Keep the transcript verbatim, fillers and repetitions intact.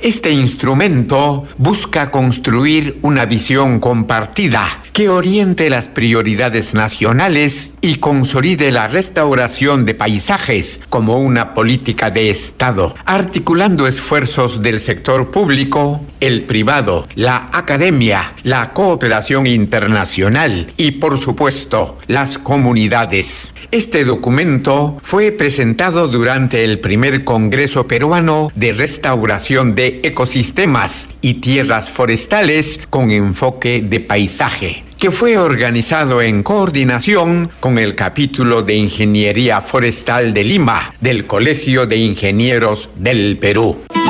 Este instrumento busca construir una visión compartida que oriente las prioridades nacionales y consolide la restauración de paisajes como una política de Estado, articulando esfuerzos del sector público, el privado, la academia, la cooperación internacional y, por supuesto, las comunidades. Este documento fue presentado durante el primer Congreso Peruano de Restauración de Ecosistemas y Tierras Forestales con enfoque de paisaje, que fue organizado en coordinación con el capítulo de Ingeniería Forestal de Lima del Colegio de Ingenieros del Perú.